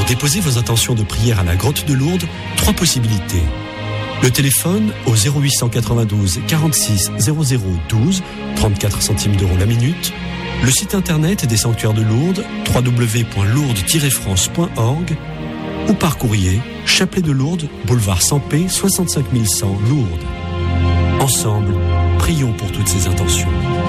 déposer vos intentions de prière à la grotte de Lourdes, 3 possibilités. Le téléphone au 0892 46 00 12, 34 centimes d'euros la minute. Le site internet des sanctuaires de Lourdes, www.lourdes-france.org, ou par courrier, Chapelet de Lourdes, boulevard Sampé, 65 100 Lourdes. Ensemble, prions pour toutes ces intentions.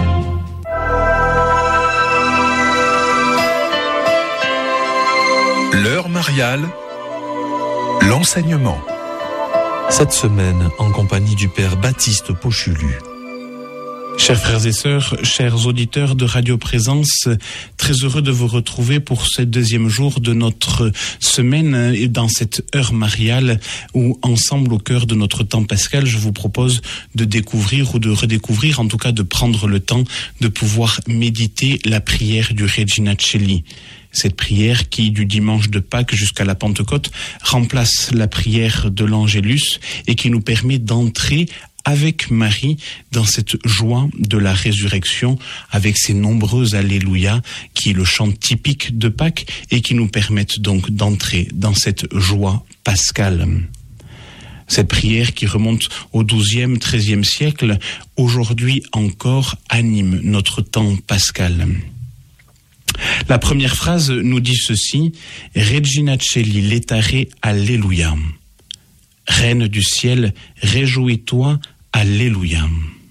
L'heure mariale, l'enseignement. Cette semaine, en compagnie du Père Baptiste Pochulu. Chers frères et sœurs, chers auditeurs de Radio Présence, très heureux de vous retrouver pour ce 2e jour de notre semaine et dans cette heure mariale où, ensemble au cœur de notre temps pascal, je vous propose de découvrir ou de redécouvrir, en tout cas de prendre le temps de pouvoir méditer la prière du Regina Coeli. Cette prière qui, du dimanche de Pâques jusqu'à la Pentecôte, remplace la prière de l'Angélus et qui nous permet d'entrer avec Marie dans cette joie de la résurrection, avec ces nombreux Alléluia, qui est le chant typique de Pâques et qui nous permettent donc d'entrer dans cette joie pascale. Cette prière qui remonte au XIIe, XIIIe siècle, aujourd'hui encore anime notre temps pascal. La première phrase nous dit ceci: Regina Coeli letare Alleluia. Reine du ciel, réjouis-toi, Alléluia.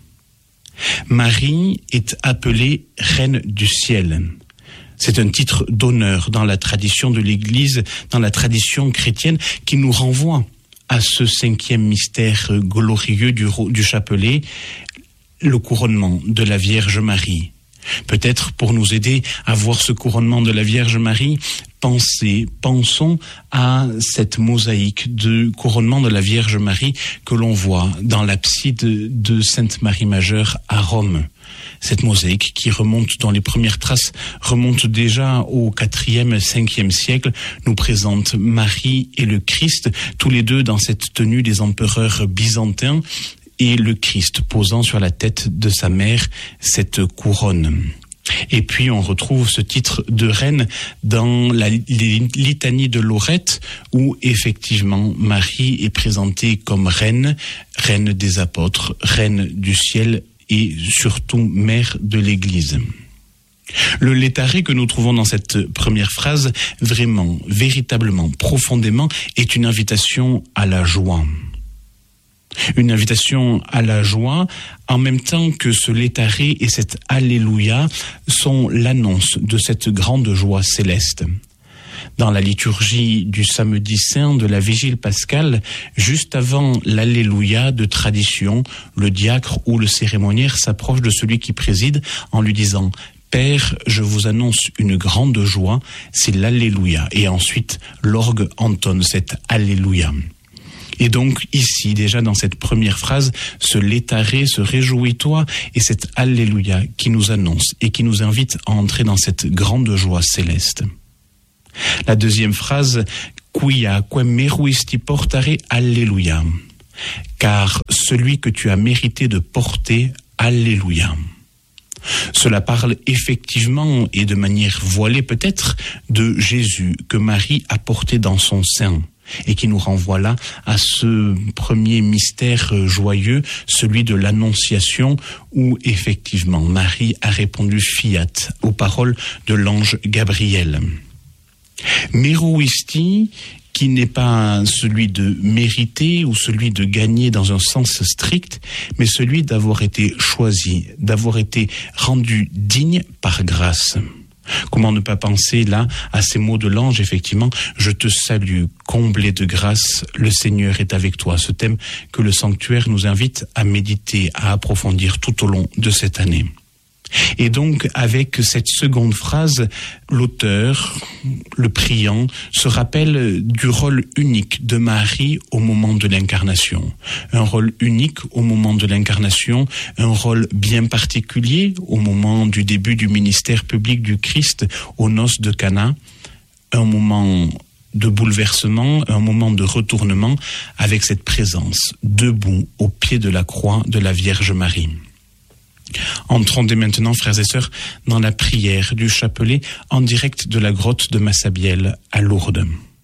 Marie est appelée Reine du ciel. C'est un titre d'honneur dans la tradition de l'Église, dans la tradition chrétienne, qui nous renvoie à ce 5e mystère glorieux du chapelet, le couronnement de la Vierge Marie. Peut-être pour nous aider à voir ce couronnement de la Vierge Marie, pensons à cette mosaïque de couronnement de la Vierge Marie que l'on voit dans l'abside de Sainte Marie Majeure à Rome. Cette mosaïque qui dont les premières traces remontent déjà au 4e, 5e siècle, nous présente Marie et le Christ, tous les deux dans cette tenue des empereurs byzantins, et le Christ posant sur la tête de sa mère cette couronne. Et puis on retrouve ce titre de reine dans la litanie de Lorette, où effectivement Marie est présentée comme reine, reine des apôtres, reine du ciel et surtout mère de l'Église. Le letare que nous trouvons dans cette première phrase, vraiment, véritablement, profondément, est une invitation à la joie. Une invitation à la joie, en même temps que ce letare et cet Alléluia sont l'annonce de cette grande joie céleste. Dans la liturgie du samedi saint de la Vigile pascale, juste avant l'Alléluia de tradition, le diacre ou le cérémoniaire s'approche de celui qui préside en lui disant « Père, je vous annonce une grande joie », c'est l'Alléluia. Et ensuite, l'orgue entonne cet Alléluia. Et donc ici, déjà dans cette première phrase, ce letare, ce réjouis-toi et cet Alléluia qui nous annonce et qui nous invite à entrer dans cette grande joie céleste. La deuxième phrase, quia quem meruisti portare Alléluia, car celui que tu as mérité de porter, Alléluia. Cela parle effectivement et de manière voilée peut-être de Jésus que Marie a porté dans son sein. Et qui nous renvoie là à ce premier mystère joyeux, celui de l'Annonciation, où effectivement Marie a répondu fiat aux paroles de l'ange Gabriel. Meruisti, qui n'est pas celui de mériter ou celui de gagner dans un sens strict, mais celui d'avoir été choisi, d'avoir été rendu digne par grâce. Comment ne pas penser là à ces mots de l'ange, effectivement, je te salue, comblé de grâce, le Seigneur est avec toi. Ce thème que le sanctuaire nous invite à méditer, à approfondir tout au long de cette année. Et donc, avec cette seconde phrase, l'auteur, le priant, se rappelle du rôle unique de Marie au moment de l'incarnation. Un rôle unique au moment de l'incarnation, un rôle bien particulier au moment du début du ministère public du Christ aux noces de Cana, un moment de bouleversement, un moment de retournement avec cette présence debout au pied de la croix de la Vierge Marie. Entrons dès maintenant, frères et sœurs, dans la prière du chapelet en direct de la grotte de Massabielle à Lourdes.